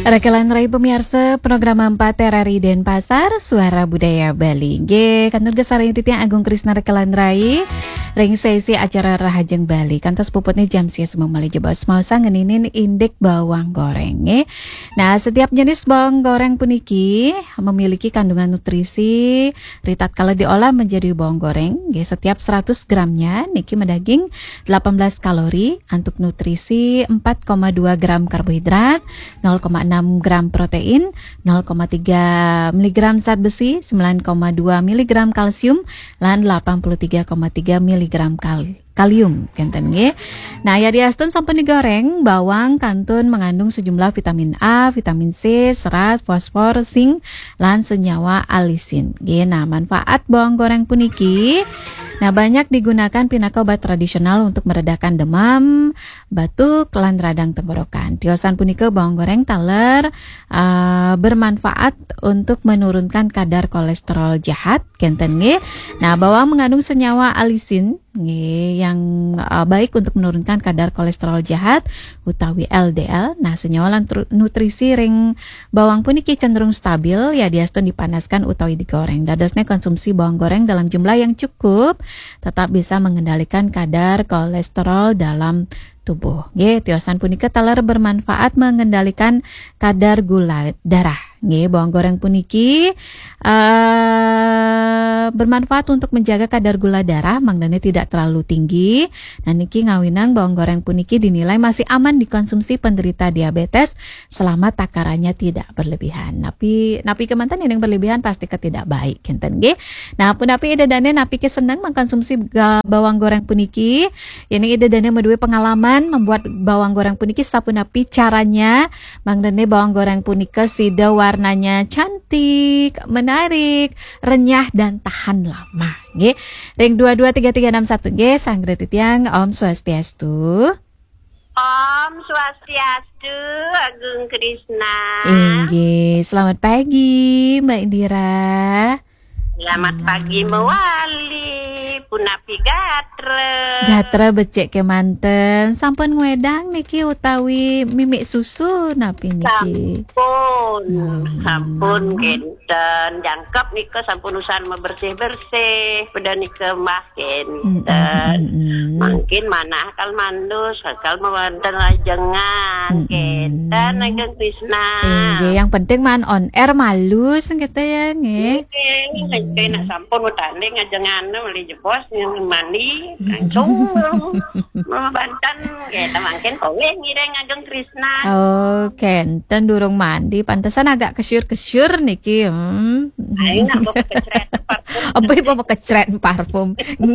Rekelan Rai pemirsa program 4 RRI Denpasar Suara Budaya Bali. Kantor Gesari Ditya Agung Krisna Rekelan Rai ring sesi acara Rahajeng Bali. Kantos puputnya jam sia semua mali jebos mau sangeninin indek bawang goreng. Nah, setiap jenis bawang goreng puniki memiliki kandungan nutrisi ritat kalau diolah menjadi bawang goreng. Setiap 100 gramnya niki mendaging 18 kalori, untuk nutrisi 4,2 gram karbohidrat, 0,6 gram protein, 0,3 mg zat besi, 9,2 mg kalsium, dan 83,3 mg kalium kenten nggih. Nah, ya diastun sampun digoreng, bawang kantun mengandung sejumlah vitamin A, vitamin C, serat, fosfor, zinc, lan senyawa alisin. Nggih, nah manfaat bawang goreng puniki nah banyak digunakan pinaka obat tradisional untuk meredakan demam, batuk, lan radang tenggorokan. Tiosan punika bawang goreng taler bermanfaat untuk menurunkan kadar kolesterol jahat kenten nggih. Nah, bawang mengandung senyawa alisin yang baik untuk menurunkan kadar kolesterol jahat utawi LDL. Nah, senyawa lan nutrisi ring bawang puniki cenderung stabil ya diastun dipanaskan utawi digoreng. Dadosnya konsumsi bawang goreng dalam jumlah yang cukup tetap bisa mengendalikan kadar kolesterol dalam tubuh. Tiosan punika taler bermanfaat mengendalikan kadar gula darah. Bawang goreng puniki bermanfaat untuk menjaga kadar gula darah mangdane tidak terlalu tinggi. Nah, niki ngawinang bawang goreng puniki dinilai masih aman dikonsumsi penderita diabetes selama takarannya tidak berlebihan. Napi kemantan yang berlebihan pasti tidak baik kenten nggih. Nah, pun napi idadane napi seneng mengkonsumsi bawang goreng puniki. Ini idadane meduwe pengalaman membuat bawang goreng puniki sapun napi caranya mangdane bawang goreng punika sida warnanya cantik, menarik, renyah dan tahan lama. Nggih. Ring 223361 nggih Sanggra Titiang Om Swastiastu. Om Swastiastu, Agung Krisna. Nggih, selamat pagi Mbak Indira. Selamat pagi Mewali, punapi Gatra becek kemanten, sampun ngwedang niki utawi mimik susu napi niki. Sampun kenten, jangkep nika sampun usahan bersih-bersih, pada nika mah kenten. Mungkin mana akal mandus, akal mewanten lajengan kenten Agung Krisna. Yang penting man on air malus gitu ya nggih. Kaya nak sampun utane ngajengan meli jebos yang mandi langsung bantan kita mungkin kowe ngireng Agung Krisna. Oh, kenten durung mandi pantesan agak kesyur-kesyur niki. Ayo nak bawa kecret parfum. Obe bawa kecret parfum.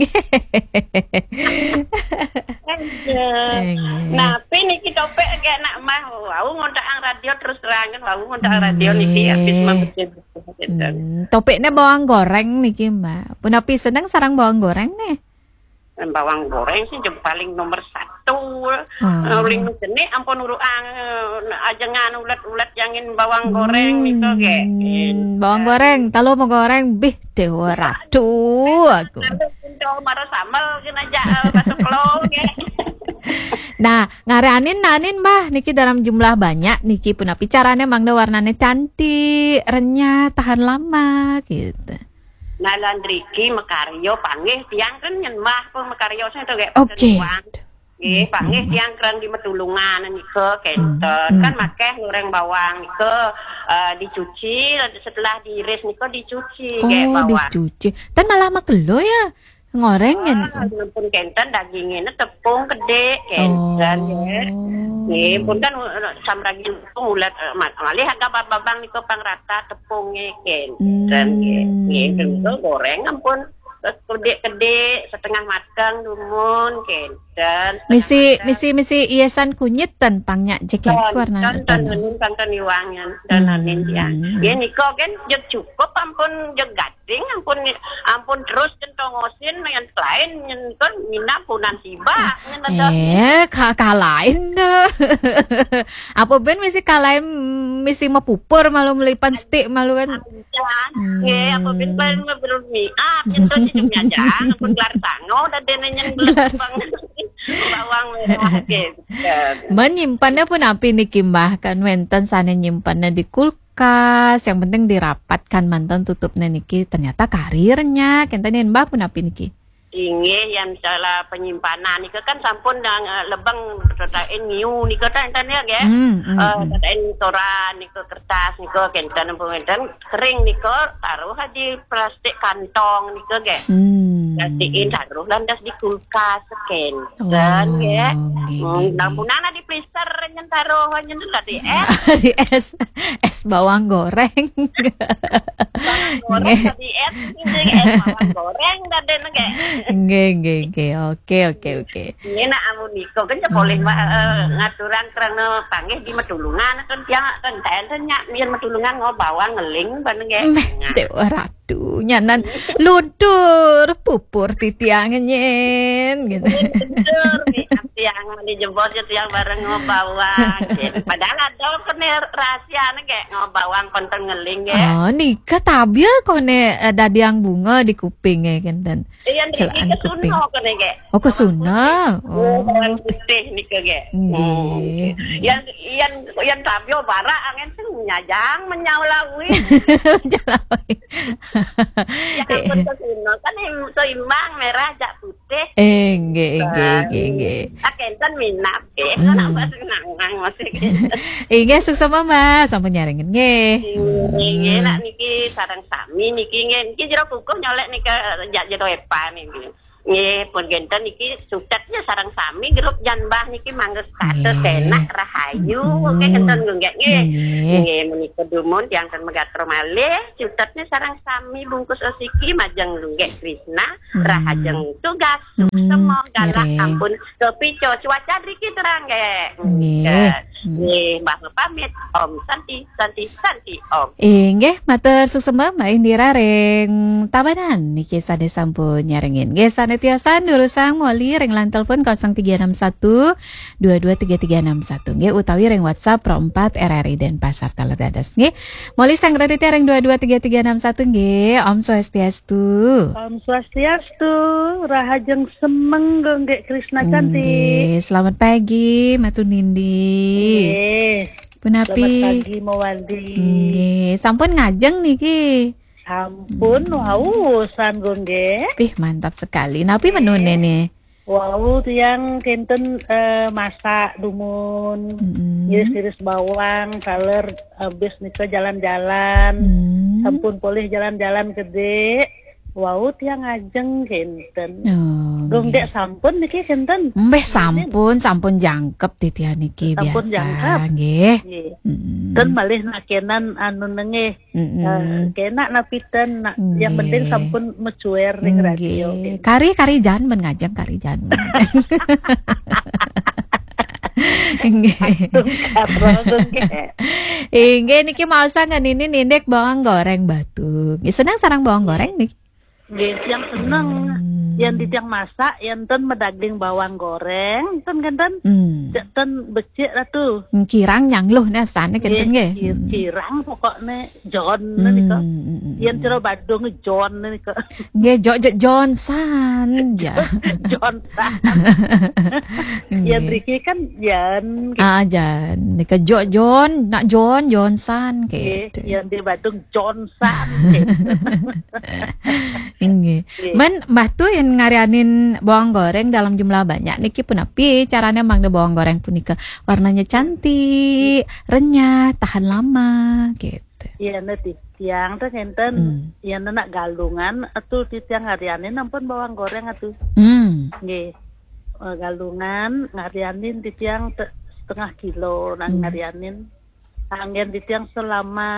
Nah, niki topek kayak nak mah wau ngontak radio terus terangan wau ngontak radio niki habis mabet. Topiknya bawang goreng niki Mbak. Punapi seneng sarang bawang goreng nih. Bawang goreng sih yang paling nomor 1. Uling jenis ampun uruang ajengan ulat-ulat yangin bawang goreng niko ge. Bawang goreng, talo mau goreng bih dewa ratu aku. Kalau marah sambal kena aja masuk lo ge. Nah, ngareanin nanin Mbah niki dalam jumlah banyak niki punapi caranya mangda warnanya cantik, renyah, tahan lama gitu. Nah, landriki mekaryo panggih tiang kan nyen mah pun mekaryo saya tuh kayak Oke. Panggih tiang kerang di Metulungan nike kenten kan makeh goreng bawang nike dicuci setelah diiris nike dicuci kayak bawang. Dicuci. Tan malah makelo ya. Ngoreng kan. Pun kenten dagingnya tepung gede kenten ya. Nggih, pun kan samragi ulat malih harga babang niku pangrata tepungnya kenten nggih. Nggih, goreng ampun gede-gede setengah matang dumun kenten. Misi iasan kunyit tan pangnya jek warna tan iwangan dan anin ya. Ya niko kan jeg cukup ampun jeg gading ampun terus centongosin yang lain kan mina punan tiba. Kalain deh. Apa ben misi kalain misi mau pupur malu melipan stick malu kan. Ya, apa ben bermi up nyentuh hidupnya aja, ampun gelar tango dan denenyen belas banget. bawang merah gitu. Menyimpannya pun api niki Mbah kan wenten sana nyimpannya di kulkas, yang penting dirapatkan mantan tutupnya niki ternyata karirnya kenten Mbah pun api niki. Inge yang salah penyimpanan nika kan sampun nang lebang tatain new nika kan ya ge. Tatain koran nika kertas nika kenten pengenten kering nika taruh di plastik kantong nika ge. Kastiin taruh landas di kulkas ken. Dan ge. Nampunana di freezer nyen taruh nyen di es. Di es bawang goreng. Bawang goreng di es bawang goreng dan ge. Nggih. Oke. Ini nak amun niko kan ya boleh ngaturan kerana panggih di Medulungan kan tiang kan tanya mian Medulungan bawang ngeling ban nggih. Dewa ratu nyanan luntur pupur titiang nyen gitu. Luntur tiang mani jempol tiang bareng bawang. Padahal ada kene rahasia nge bawang konten ngeling nggih. Oh nikah tabil kone dadiang bunga di kuping kan. Iya nih kesuno kene ge. Oh kesuno. Bawang putih nika ge. Yang tabio bara angin sing nyajang menyaulawi. Yang kesuno kan seimbang merah jak putih. Nggih. Akenten minap ge. Kan apa senang masih. Nggih susah Mas sampun nyaringin nggih. Nggih nak niki sareng sami niki nggih jero kukuh nyolek nika jak jero epa niki. Nggih pun genten niki sutetnya sareng sami grup janbah niki mangges kados enak rahayu nggih genten nggih nggih menika dumun yang ten megatro malih sutetnya sareng sami bungkus osiki majeng lunggek Krisna rahajeng tugas semua galak ampun kepico cuaca driki terang nggih Mbah pamit Om Santi Om nggih matur suksema Mbak Indira reng tabanan niki sade sampun nyaringin nggih sanetiasan durusang moli reng lan telepon 0361 223361 nggih utawi reng WhatsApp Pro 4 RRI Denpasar Teledadas nggih moli sang raditya reng 223361 nggih Om Swastiastu rahajeng semeng nggih Krisna cantik nggih selamat pagi Matu Nindi Punapi. Selamat pagi Mawandi. Nggih, sampun ngajeng niki. Sampun wausan nggih. Wih, mantap sekali. Napi menune nih. Wow, tiang kenten masak dumun. Iris bawang, kaler habis nika jalan-jalan. Sampun polih jalan-jalan gede. Wow, tiang ngajeng kenten. Gonggek sampun niki kenten. Mbeh sampun jangkep titian niki biasa. Sampun jangkep. Nggih. Dan malih nakenan anu nengeh. Kenak napiten yang penting sampun mecuer ning radio. Kari jan men ngajeng kari jan. Nggih niki mau sangan ini nindek bawang goreng batu. Senang sarang bawang goreng niki. Nggih, yang seneng yang di tiang masak yang ten medaging bawang goreng ten kenten ten becik ratu kirang nyangluh nah sane kenten nggih kirang pokoknya John nika yang cero Badung John nika nggih Johnson ya Johnson yang beriki kan Jan Jan nika John nak Johnson gitu yang di Badung Johnson nggih men mbah tuh yang ngarianin bawang goreng dalam jumlah banyak niki punapi caranya mangga bawang goreng punika warnanya cantik, renyah, tahan lama gitu. Iya nanti tiang teh enten yang nak galungan atuh di tiang ngarianin ampun bawang goreng atuh. Nggih. Galungan ngarianin di tiang setengah kilo ngarianin. Angin di tiang selama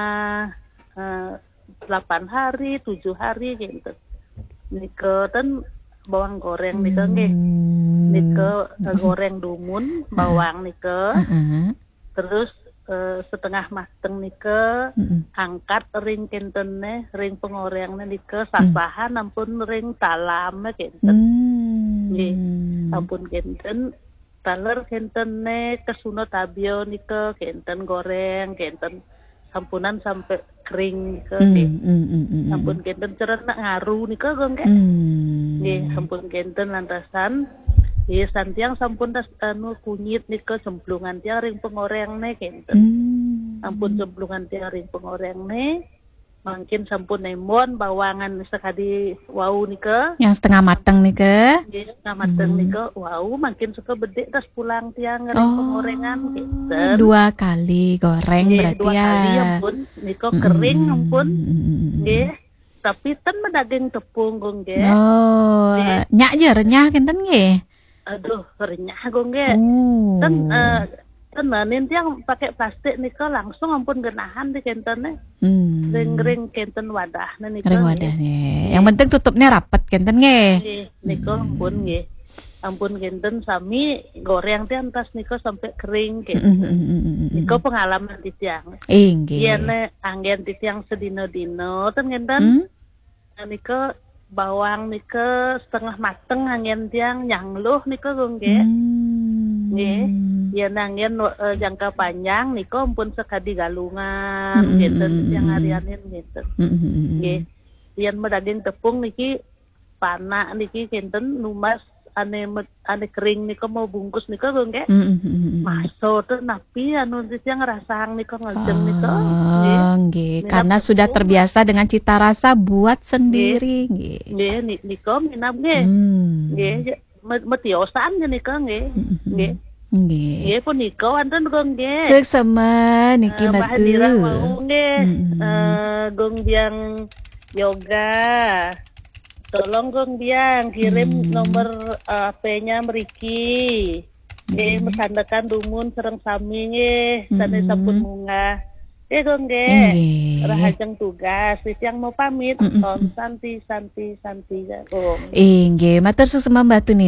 8 hari, 7 hari gitu. Nika ten bawang goreng nika nggih. Nika goreng dumun bawang nika. Terus setengah mateng nika angkat ring kentene ring pengorengna nika sasahan ampun ring talam kenten. Nggih. Ampun kenten taler kentene kesuno tabio nika kenten goreng kenten sampunan sampai kering ke sampun kenten cerena ngaru nika gong nggih sampun kenten lantasan santiang sampun das kunyit nika semblungan tiang ring pengoreng ne kenten. Ampun semblungan tiang ring pengoreng ne. Mungkin sampun nemon bawangan sekali wau nika. Yang setengah mateng nika. Nggih, setengah mateng nika wau mungkin suka bedek tas pulang tiang ring pengorengan kenten. 2 kali goreng berarti 2 kali ampun nika kering ampun. Nggih. Tapi ten daging tepung gong nggih. Oh, nyak je renyah kenten nggih. Aduh, renyah gong nggih. Ten nen tiang pakai plastik nika langsung ampun genahan di kentene. Ring-ring kenten wadah nika. Ring wadah nih. Yang penting tutupnya rapet kenten nggih. Nika ampun nggih. Ampun kenten sami goreng tiang tas nika sampai kering kenten. Nika pengalaman di tiang. Nggih. Iyane anggen di tiang sedino-dino ten kenten. Nika bawang nika setengah mateng angin tiang nyangluh nika nggih. Nggih. Yen angin jangka panjang nika ampun sekadi galungan ngeten yang harianin ngeten. Nggih. Yen daging tepung niki panak niki kenten numas ane kering nika mau bungkus nika nggih. Maso tuh napi anu yang rasang nika ngajeng nika. Nggih. Karena sudah terbiasa dengan cita rasa buat sendiri nggih. Nggih nika minam nggih. Nggih metiosan nika nggih. Nggih. Nggih punika wonten gong nggih. Seksama niki metu. Bahadirang mau nggih. Gong biang yoga. Tolong gong biang kirim nomor HP-nya mriki. Nggih mesandakan dumun sareng sami nggih sane sampun munggah. Gong nggih. Rahajeng tugas yang mau pamit. Santi gong. Nggih, matur suksema Mbak Tuni.